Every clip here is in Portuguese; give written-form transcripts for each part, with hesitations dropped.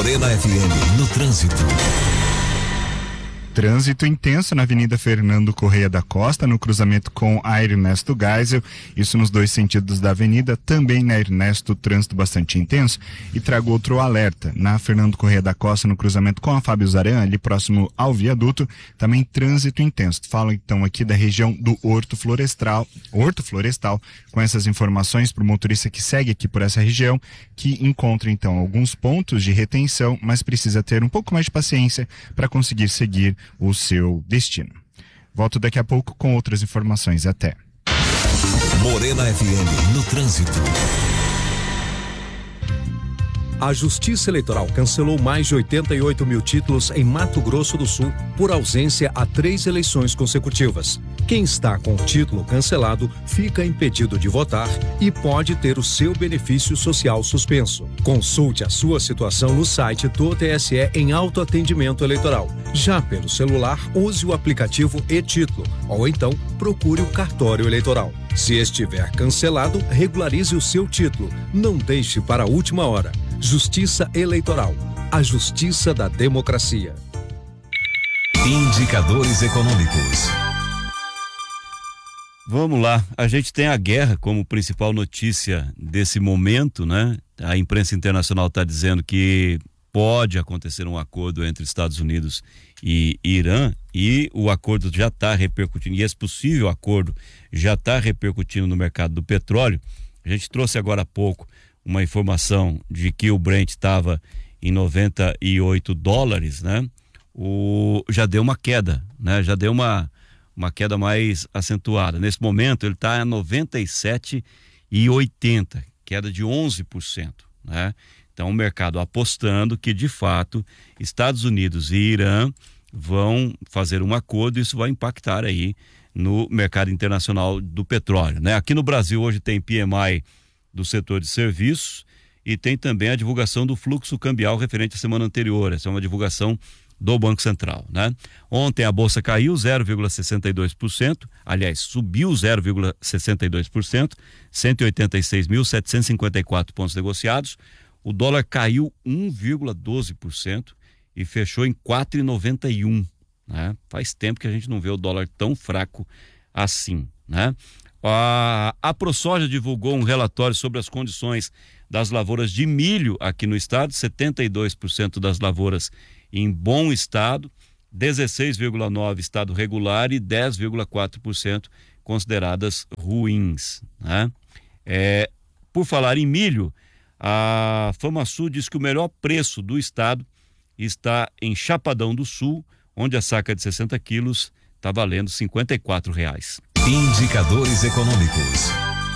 Morena FM no trânsito. Trânsito intenso na Avenida Fernando Correia da Costa, no cruzamento com a Ernesto Geisel, isso nos dois sentidos da avenida. Também na Ernesto, trânsito bastante intenso. E trago outro alerta, na Fernando Correia da Costa, no cruzamento com a Fábio Zaran, ali próximo ao viaduto, também trânsito intenso. Falo então aqui da região do Horto Florestal, com essas informações para o motorista que segue aqui por essa região, que encontra então alguns pontos de retenção, mas precisa ter um pouco mais de paciência para conseguir seguir o seu destino. Volto daqui a pouco com outras informações. Até. Morena FM no trânsito. A Justiça Eleitoral cancelou mais de 88 mil títulos em Mato Grosso do Sul por ausência a 3 eleições consecutivas. Quem está com o título cancelado fica impedido de votar e pode ter o seu benefício social suspenso. Consulte a sua situação no site do TSE em autoatendimento eleitoral. Já pelo celular, use o aplicativo e-Título ou então procure o cartório eleitoral. Se estiver cancelado, regularize o seu título. Não deixe para a última hora. Justiça Eleitoral, a justiça da democracia. Indicadores econômicos. Vamos lá, a gente tem a guerra como principal notícia desse momento, né? A imprensa internacional está dizendo que pode acontecer um acordo entre Estados Unidos e Irã, e o acordo já está repercutindo, e esse possível acordo já está repercutindo no mercado do petróleo. A gente trouxe agora há pouco uma informação de que o Brent estava em $98, né? Já deu uma queda, né? Já deu uma queda mais acentuada. Nesse momento ele está a 97,80, queda de 11%, né? Então o mercado apostando que de fato Estados Unidos e Irã vão fazer um acordo, e isso vai impactar aí no mercado internacional do petróleo, né? Aqui no Brasil hoje tem PMI do setor de serviços e tem também a divulgação do fluxo cambial referente à semana anterior. Essa é uma divulgação do Banco Central, né? Ontem a bolsa caiu 0,62%, aliás, subiu 0,62%, 186.754 pontos negociados. O dólar caiu 1,12% e fechou em 4,91, né? Faz tempo que a gente não vê o dólar tão fraco assim, né? A ProSoja divulgou um relatório sobre as condições das lavouras de milho aqui no estado. 72% das lavouras em bom estado, 16,9% estado regular e 10,4% consideradas ruins, né? Por falar em milho, a FamaSul diz que o melhor preço do estado está em Chapadão do Sul, onde a saca de 60 quilos está valendo R$54. Indicadores econômicos.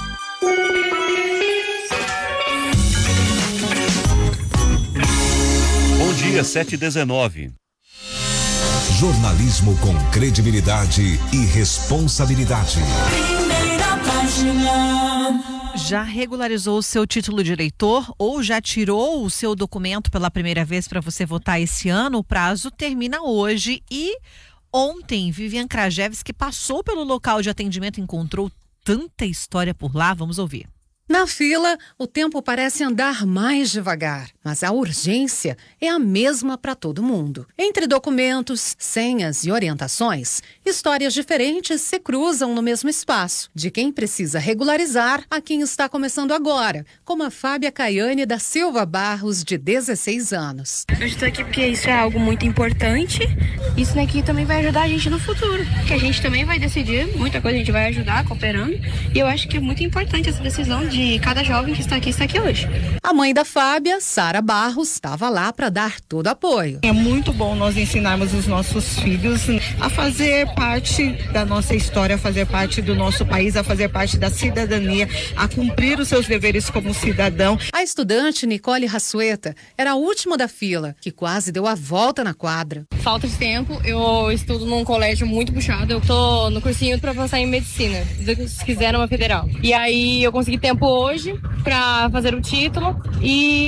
Bom dia, 7h19. Jornalismo com credibilidade e responsabilidade. Primeira página. Já regularizou o seu título de eleitor ou já tirou o seu documento pela primeira vez para você votar esse ano? O prazo termina hoje e ontem Vivian Krajewski passou pelo local de atendimento e encontrou tanta história por lá. Vamos ouvir. Na fila, o tempo parece andar mais devagar, mas a urgência é a mesma para todo mundo. Entre documentos, senhas e orientações, histórias diferentes se cruzam no mesmo espaço, de quem precisa regularizar a quem está começando agora, como a Fábia Caiane da Silva Barros, de 16 anos. Eu estou aqui porque isso é algo muito importante. Isso daqui também vai ajudar a gente no futuro, que a gente também vai decidir, muita coisa a gente vai ajudar, cooperando, e eu acho que é muito importante essa decisão de cada jovem que está aqui hoje. A mãe da Fábia, Sara Barros, estava lá para dar todo apoio. É muito bom nós ensinarmos os nossos filhos a fazer parte da nossa história, a fazer parte do nosso país, a fazer parte da cidadania, a cumprir os seus deveres como cidadão. A estudante Nicole Rassueta era a última da fila, que quase deu a volta na quadra. Falta de tempo, eu estudo num colégio muito puxado, eu tô no cursinho para avançar em medicina, se quiser numa federal. E aí eu consegui tempo hoje para fazer o título e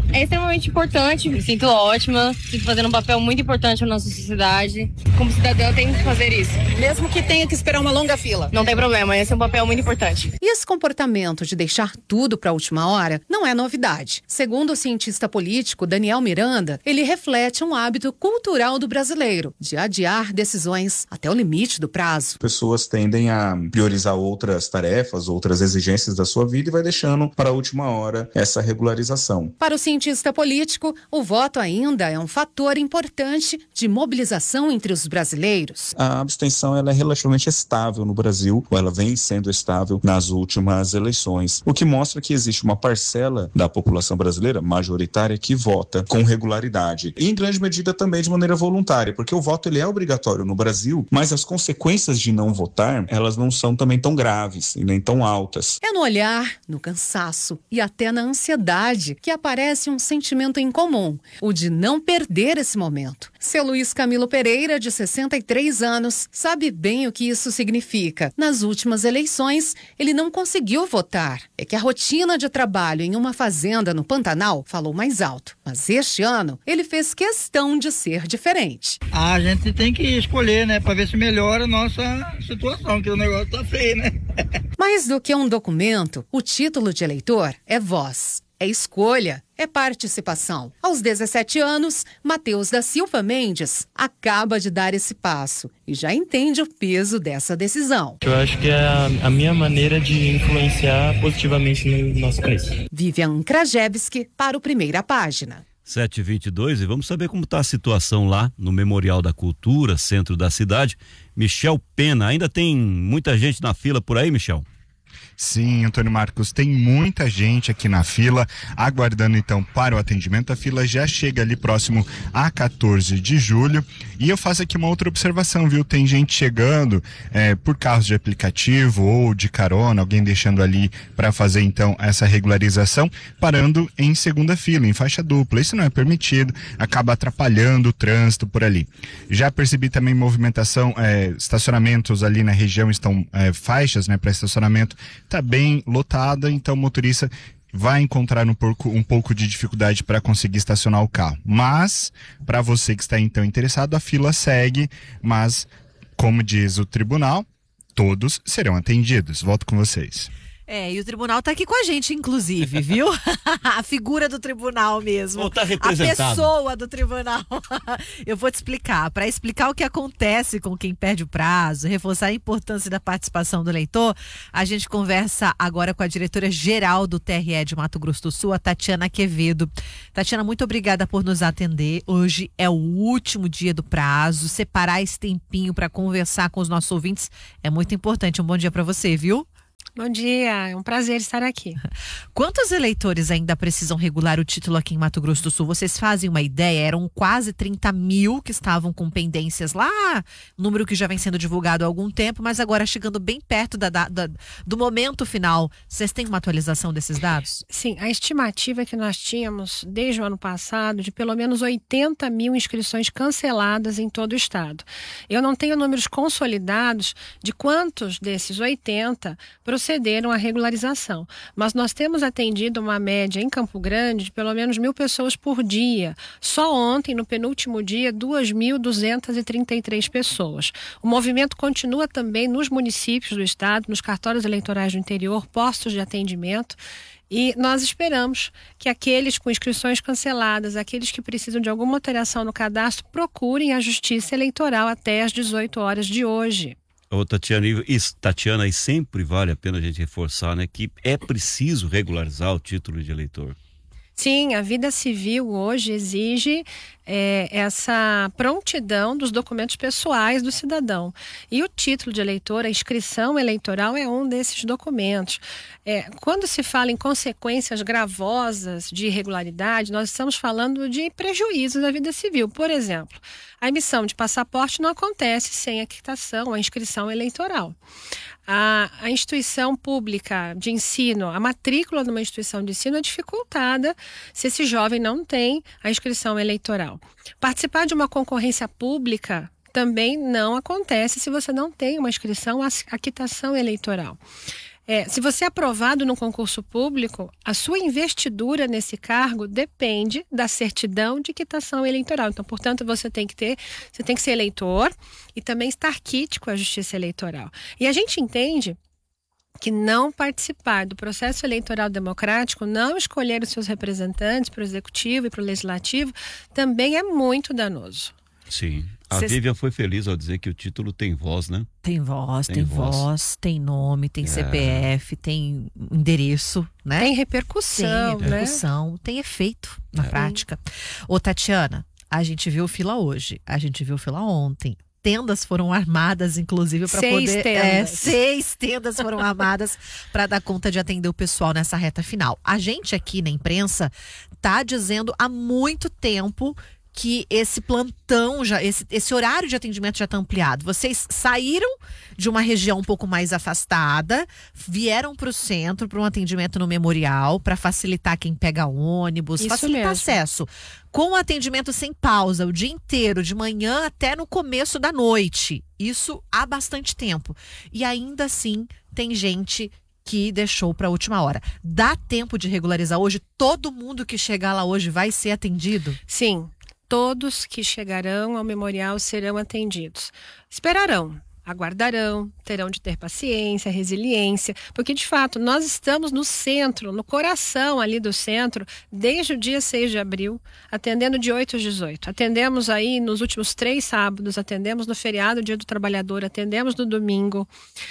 É extremamente importante, me sinto ótima, sinto fazendo um papel muito importante na nossa sociedade. Como cidadã, eu tenho que fazer isso. Mesmo que tenha que esperar uma longa fila. Não tem problema, esse é um papel muito importante. E esse comportamento de deixar tudo para a última hora não é novidade. Segundo o cientista político Daniel Miranda, ele reflete um hábito cultural do brasileiro, de adiar decisões até o limite do prazo. Pessoas tendem a priorizar outras tarefas, outras exigências da sua vida e vai deixando para a última hora essa regularização. Para o cientista político, o voto ainda é um fator importante de mobilização entre os brasileiros. A abstenção ela é relativamente estável no Brasil, ou ela vem sendo estável nas últimas eleições, o que mostra que existe uma parcela da população brasileira, majoritária, que vota com regularidade. E em grande medida também de maneira voluntária, porque o voto ele é obrigatório no Brasil, mas as consequências de não votar, elas não são também tão graves e nem tão altas. É no olhar, no cansaço e até na ansiedade que aparece um sentimento em comum, o de não perder esse momento. Seu Luiz Camilo Pereira, de 63 anos, sabe bem o que isso significa. Nas últimas eleições, ele não conseguiu votar. É que a rotina de trabalho em uma fazenda no Pantanal falou mais alto. Mas este ano, ele fez questão de ser diferente. A gente tem que escolher, né, para ver se melhora a nossa situação, que o negócio tá feio, né? Mais do que um documento, o título de eleitor é voz. É escolha, é participação. Aos 17 anos, Matheus da Silva Mendes acaba de dar esse passo e já entende o peso dessa decisão. Eu acho que é a minha maneira de influenciar positivamente no nosso país. Vivian Krajewski para o Primeira Página. 7h22 e vamos saber como está a situação lá no Memorial da Cultura, centro da cidade. Michel Pena, ainda tem muita gente na fila por aí, Michel? Sim, Antônio Marcos, tem muita gente aqui na fila, aguardando então para o atendimento. A fila já chega ali próximo a 14 de julho. E eu faço aqui uma outra observação, viu? Tem gente chegando por carros de aplicativo ou de carona, alguém deixando ali para fazer então essa regularização, parando em segunda fila, em faixa dupla. Isso não é permitido, acaba atrapalhando o trânsito por ali. Já percebi também movimentação, estacionamentos ali na região estão faixas, né, para estacionamento. Está bem lotada, então o motorista vai encontrar um pouco de dificuldade para conseguir estacionar o carro. Mas, para você que está então interessado, a fila segue, mas, como diz o tribunal, todos serão atendidos. Volto com vocês. E o tribunal tá aqui com a gente, inclusive, viu? A figura do tribunal mesmo. Ou tá representado. A pessoa do tribunal. Eu vou te explicar. Para explicar o que acontece com quem perde o prazo, reforçar a importância da participação do eleitor, a gente conversa agora com a diretora-geral do TRE de Mato Grosso do Sul, a Tatiana Quevedo. Tatiana, muito obrigada por nos atender. Hoje é o último dia do prazo. Separar esse tempinho para conversar com os nossos ouvintes é muito importante. Um bom dia para você, viu? Bom dia, é um prazer estar aqui. Quantos eleitores ainda precisam regular o título aqui em Mato Grosso do Sul? Vocês fazem uma ideia? Eram quase 30 mil que estavam com pendências lá, número que já vem sendo divulgado há algum tempo, mas agora chegando bem perto do momento final. Vocês têm uma atualização desses dados? Sim, a estimativa que nós tínhamos desde o ano passado de pelo menos 80 mil inscrições canceladas em todo o estado. Eu não tenho números consolidados de quantos desses 80 procederam à regularização, mas nós temos atendido uma média em Campo Grande de pelo menos 1.000 pessoas por dia. Só ontem, no penúltimo dia, 2.233 pessoas. O movimento continua também nos municípios do estado, nos cartórios eleitorais do interior, postos de atendimento. E nós esperamos que aqueles com inscrições canceladas, aqueles que precisam de alguma alteração no cadastro, procurem a Justiça Eleitoral até às 18 horas de hoje. Ô, Tatiana, e sempre vale a pena a gente reforçar, né, que é preciso regularizar o título de eleitor. Sim, a vida civil hoje exige essa prontidão dos documentos pessoais do cidadão. E o título de eleitor, a inscrição eleitoral, é um desses documentos. Quando se fala em consequências gravosas de irregularidade, nós estamos falando de prejuízos à vida civil. Por exemplo, a emissão de passaporte não acontece sem a quitação, a inscrição eleitoral. A instituição pública de ensino, a matrícula de uma instituição de ensino é dificultada se esse jovem não tem a inscrição eleitoral. Participar de uma concorrência pública também não acontece se você não tem uma inscrição, a quitação eleitoral. Se você é aprovado no concurso público, a sua investidura nesse cargo depende da certidão de quitação eleitoral. Então, portanto, você tem que ser eleitor e também estar quite com a Justiça Eleitoral. E a gente entende que não participar do processo eleitoral democrático, não escolher os seus representantes para o Executivo e para o Legislativo, também é muito danoso. Sim. A Vivian foi feliz ao dizer que o título tem voz, né? Tem voz, tem nome, tem CPF, tem endereço, né? Tem repercussão, tem efeito na prática. Ô, Tatiana, a gente viu fila hoje, a gente viu fila ontem. Tendas foram armadas, inclusive, para poder... 6 tendas foram armadas para dar conta de atender o pessoal nessa reta final. A gente aqui na imprensa tá dizendo há muito tempo que esse plantão, esse horário de atendimento já está ampliado. Vocês saíram de uma região um pouco mais afastada, vieram para o centro, para um atendimento no memorial, para facilitar quem pega ônibus, facilitar acesso. Com o atendimento sem pausa, o dia inteiro, de manhã até no começo da noite. Isso há bastante tempo. E ainda assim, tem gente que deixou para a última hora. Dá tempo de regularizar hoje? Todo mundo que chegar lá hoje vai ser atendido? Sim. Todos que chegarão ao memorial serão atendidos. Esperarão, aguardarão, terão de ter paciência, resiliência, porque de fato nós estamos no centro, no coração ali do centro, desde o dia 6 de abril, atendendo de 8 às 18. Atendemos aí nos últimos 3 sábados, atendemos no feriado, Dia do Trabalhador, atendemos no domingo.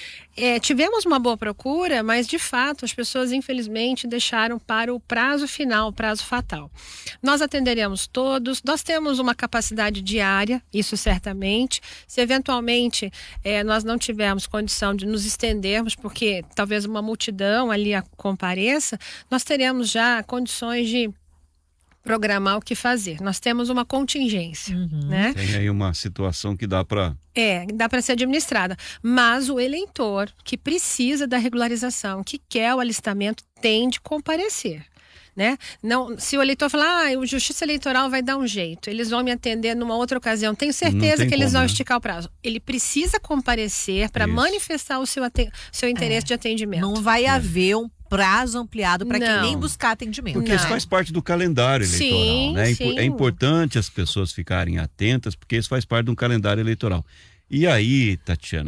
Tivemos uma boa procura, mas de fato as pessoas infelizmente deixaram para o prazo final, o prazo fatal. Nós atenderemos todos, nós temos uma capacidade diária, isso certamente. Se eventualmente nós não tivermos condição de nos estendermos, porque talvez uma multidão ali compareça, nós teremos já condições de programar o que fazer. Nós temos uma contingência, né? Tem aí uma situação que dá para... dá para ser administrada. Mas o eleitor que precisa da regularização, que quer o alistamento, tem de comparecer. Né? Não, se o eleitor falar, o Justiça Eleitoral vai dar um jeito, eles vão me atender numa outra ocasião, tenho certeza que eles vão esticar o prazo. Ele precisa comparecer para manifestar o seu interesse de atendimento. Não vai haver um prazo ampliado para quem nem buscar atendimento. Porque isso faz parte do calendário eleitoral, né? É importante as pessoas ficarem atentas, porque isso faz parte de um calendário eleitoral. E aí, Tatiana,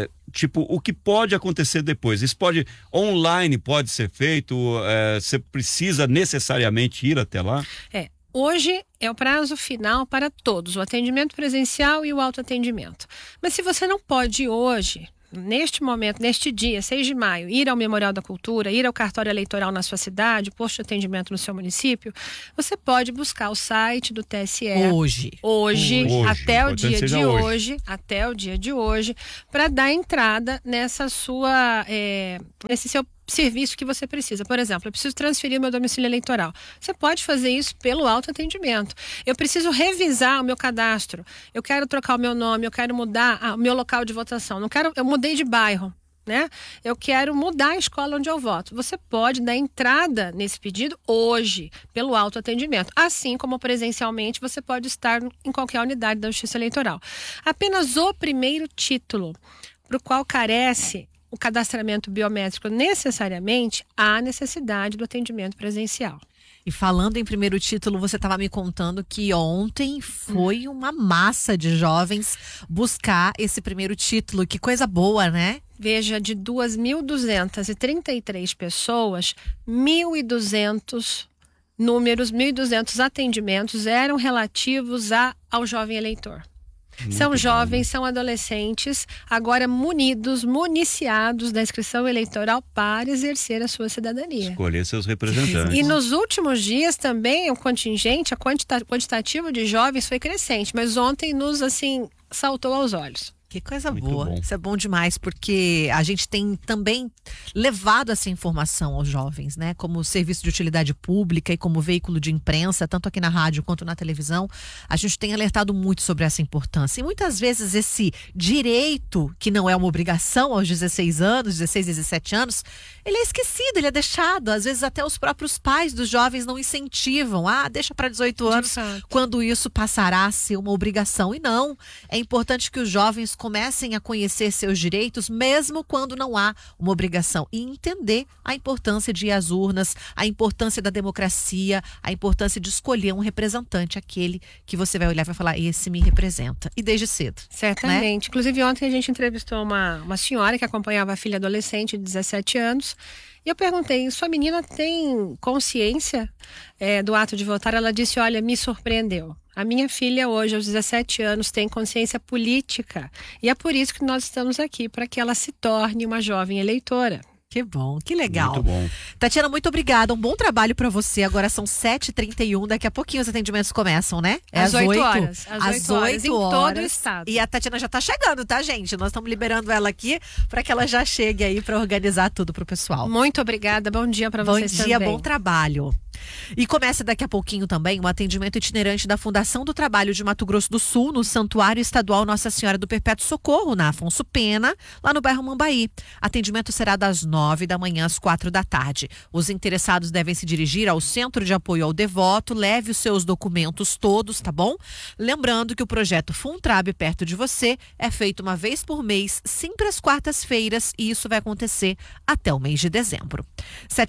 o que pode acontecer depois? Isso online pode ser feito? Você precisa necessariamente ir até lá? Hoje é o prazo final para todos, o atendimento presencial e o autoatendimento. Mas se você não pode ir hoje, neste momento, neste dia, 6 de maio, ir ao Memorial da Cultura, ir ao cartório eleitoral na sua cidade, posto de atendimento no seu município, você pode buscar o site do TSE. Hoje, até o dia de hoje, para dar entrada nessa sua, nesse seu serviço que você precisa. Por exemplo, eu preciso transferir meu domicílio eleitoral. Você pode fazer isso pelo autoatendimento. Eu preciso revisar o meu cadastro. Eu quero trocar o meu nome, eu quero mudar o meu local de votação. Eu mudei de bairro, né? Eu quero mudar a escola onde eu voto. Você pode dar entrada nesse pedido hoje, pelo autoatendimento. Assim como presencialmente, você pode estar em qualquer unidade da Justiça Eleitoral. Apenas o primeiro título, para o qual carece o cadastramento biométrico necessariamente, há necessidade do atendimento presencial. E falando em primeiro título, você estava me contando que ontem foi uma massa de jovens buscar esse primeiro título. Que coisa boa, né? Veja, de 2.233 pessoas, 1.200 números, 1.200 atendimentos eram relativos ao jovem eleitor. São jovens, são adolescentes, agora municiados da inscrição eleitoral para exercer a sua cidadania. Escolher seus representantes. E nos últimos dias também o contingente, quantitativo de jovens foi crescente, mas ontem nos, saltou aos olhos. Que coisa boa, isso é bom demais, porque a gente tem também levado essa informação aos jovens, né? Como serviço de utilidade pública e como veículo de imprensa, tanto aqui na rádio quanto na televisão, a gente tem alertado muito sobre essa importância. E muitas vezes esse direito, que não é uma obrigação aos 16 anos, 16, 17 anos, ele é esquecido, ele é deixado. Às vezes até os próprios pais dos jovens não incentivam. Deixa para 18 anos, quando isso passará a ser uma obrigação. E não, é importante que os jovens comecem a conhecer seus direitos, mesmo quando não há uma obrigação, e entender a importância de ir às urnas, a importância da democracia, a importância de escolher um representante, aquele que você vai olhar e vai falar, esse me representa. E desde cedo. Certamente. Né? Inclusive, ontem a gente entrevistou uma senhora que acompanhava a filha adolescente de 17 anos. E eu perguntei, sua menina tem consciência do ato de votar? Ela disse, olha, me surpreendeu. A minha filha hoje, aos 17 anos, tem consciência política. E é por isso que nós estamos aqui, para que ela se torne uma jovem eleitora. Que bom, que legal. Muito bom. Tatiana, muito obrigada. Um bom trabalho para você. Agora são 7h31. Daqui a pouquinho os atendimentos começam, né? Às 8 horas. Às 8 em todo o estado. E a Tatiana já tá chegando, tá, gente? Nós estamos liberando ela aqui para que ela já chegue aí para organizar tudo pro pessoal. Muito obrigada. Bom dia para vocês também. Bom dia, bom trabalho. E começa daqui a pouquinho também um atendimento itinerante da Fundação do Trabalho de Mato Grosso do Sul, no Santuário Estadual Nossa Senhora do Perpétuo Socorro, na Afonso Pena, lá no bairro Mambaí. Atendimento será das 9 da manhã às 4 da tarde. Os interessados devem se dirigir ao Centro de Apoio ao Devoto, leve os seus documentos todos, tá bom? Lembrando que o projeto Funtrab perto de você é feito uma vez por mês, sempre às quartas-feiras, e isso vai acontecer até o mês de dezembro.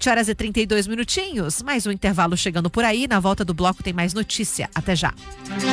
7h32, mais um intervalo chegando por aí. Na volta do bloco tem mais notícia. Até já.